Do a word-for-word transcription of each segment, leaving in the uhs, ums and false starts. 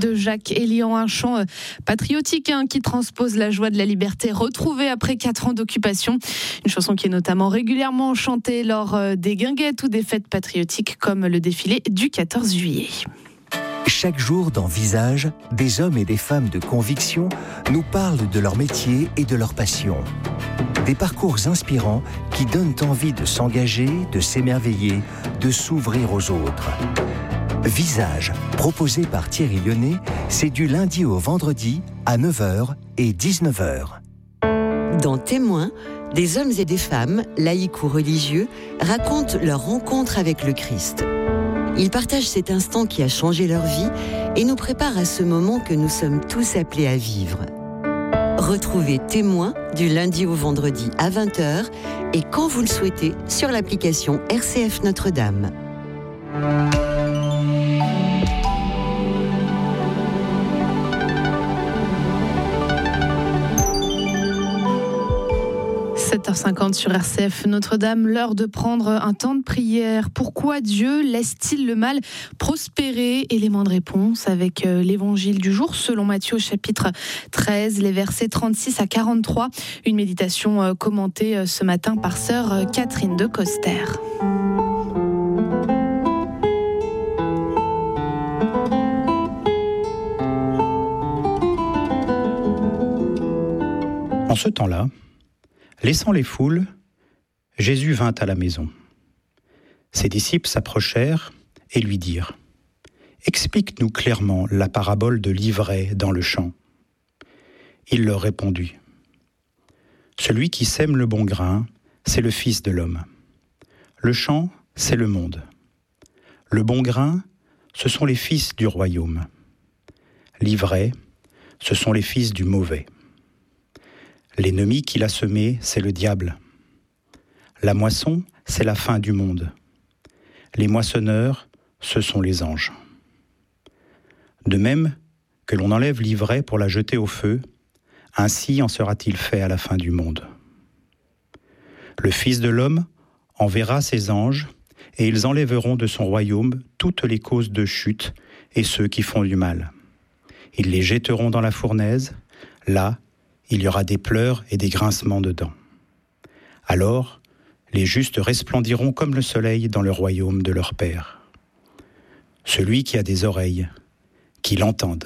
de Jacques Elian, un chant patriotique hein, qui transpose la joie de la liberté retrouvée après quatre ans d'occupation. Une chanson qui est notamment régulièrement chantée lors des guinguettes ou des fêtes patriotiques comme le défilé du quatorze juillet. Chaque jour dans Visage, des hommes et des femmes de conviction nous parlent de leur métier et de leur passion. Des parcours inspirants qui donnent envie de s'engager, de s'émerveiller, de s'ouvrir aux autres. Visage, proposé par Thierry Lyonnais, c'est du lundi au vendredi à neuf heures et dix-neuf heures. Dans Témoins, des hommes et des femmes, laïcs ou religieux, racontent leur rencontre avec le Christ. Ils partagent cet instant qui a changé leur vie et nous préparent à ce moment que nous sommes tous appelés à vivre. Retrouvez Témoins du lundi au vendredi à vingt heures et quand vous le souhaitez sur l'application R C F Notre-Dame. sept heures cinquante sur R C F Notre-Dame, l'heure de prendre un temps de prière. Pourquoi Dieu laisse-t-il le mal prospérer? Élément de réponse avec l'évangile du jour selon Matthieu chapitre treize, les versets trente-six à quarante-trois. Une méditation commentée ce matin par sœur Catherine de Coster. En ce temps-là, laissant les foules, Jésus vint à la maison. Ses disciples s'approchèrent et lui dirent : « Explique-nous clairement la parabole de l'ivraie dans le champ. » Il leur répondit : « Celui qui sème le bon grain, c'est le Fils de l'homme. Le champ, c'est le monde. Le bon grain, ce sont les fils du royaume. L'ivraie, ce sont les fils du mauvais. L'ennemi qui l'a semé, c'est le diable. La moisson, c'est la fin du monde. Les moissonneurs, ce sont les anges. De même que l'on enlève l'ivraie pour la jeter au feu, ainsi en sera-t-il fait à la fin du monde. Le Fils de l'homme enverra ses anges, et ils enlèveront de son royaume toutes les causes de chute et ceux qui font du mal. Ils les jetteront dans la fournaise, là, il y aura des pleurs et des grincements de dents. Alors, les justes resplendiront comme le soleil dans le royaume de leur Père. Celui qui a des oreilles, qu'il entende.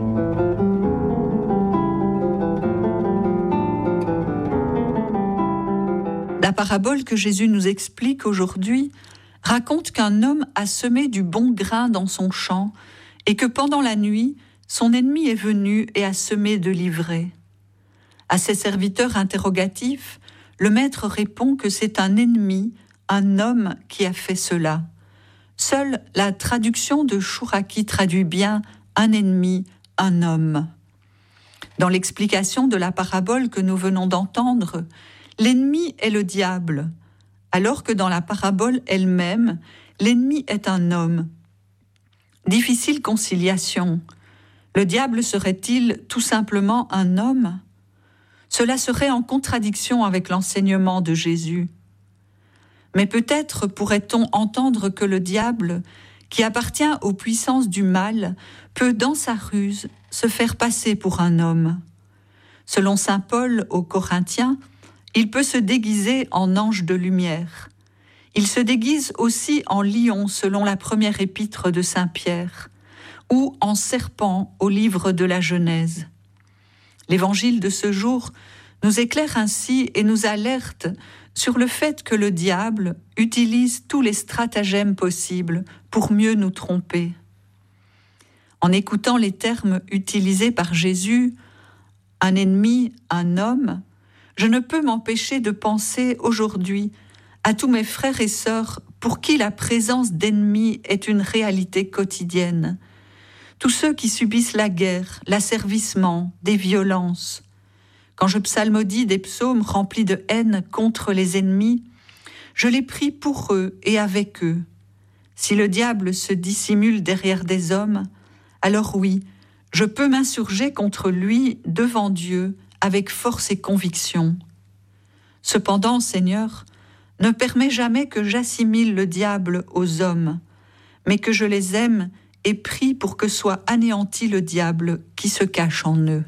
La parabole que Jésus nous explique aujourd'hui raconte qu'un homme a semé du bon grain dans son champ et que pendant la nuit, son ennemi est venu et a semé de l'ivraie. À ses serviteurs interrogatifs, le maître répond que c'est un ennemi, un homme qui a fait cela. Seule la traduction de Chouraki traduit bien un ennemi, un homme. Dans l'explication de la parabole que nous venons d'entendre, l'ennemi est le diable, alors que dans la parabole elle-même, l'ennemi est un homme. Difficile conciliation. Le diable serait-il tout simplement un homme ? Cela serait en contradiction avec l'enseignement de Jésus. Mais peut-être pourrait-on entendre que le diable, qui appartient aux puissances du mal, peut, dans sa ruse, se faire passer pour un homme. Selon saint Paul aux Corinthiens, il peut se déguiser en ange de lumière. Il se déguise aussi en lion selon la première épître de saint Pierre, ou en serpent au livre de la Genèse. L'évangile de ce jour nous éclaire ainsi et nous alerte sur le fait que le diable utilise tous les stratagèmes possibles pour mieux nous tromper. En écoutant les termes utilisés par Jésus, un ennemi, un homme, je ne peux m'empêcher de penser aujourd'hui à tous mes frères et sœurs pour qui la présence d'ennemis est une réalité quotidienne. Tous ceux qui subissent la guerre, l'asservissement, des violences. Quand je psalmodie des psaumes remplis de haine contre les ennemis, je les prie pour eux et avec eux. Si le diable se dissimule derrière des hommes, alors oui, je peux m'insurger contre lui devant Dieu avec force et conviction. Cependant, Seigneur, ne permets jamais que j'assimile le diable aux hommes, mais que je les aime et prie pour que soit anéanti le diable qui se cache en eux.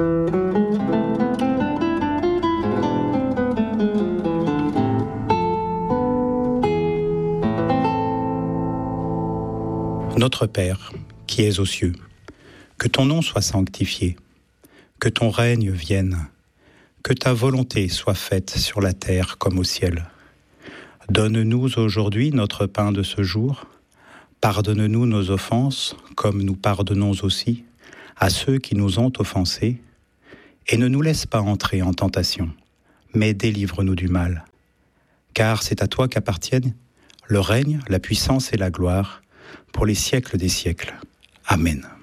Notre Père, qui es aux cieux, que ton nom soit sanctifié, que ton règne vienne, que ta volonté soit faite sur la terre comme au ciel. Donne-nous aujourd'hui notre pain de ce jour. Pardonne-nous nos offenses, comme nous pardonnons aussi à ceux qui nous ont offensés. Et ne nous laisse pas entrer en tentation, mais délivre-nous du mal. Car c'est à toi qu'appartiennent le règne, la puissance et la gloire, pour les siècles des siècles. Amen.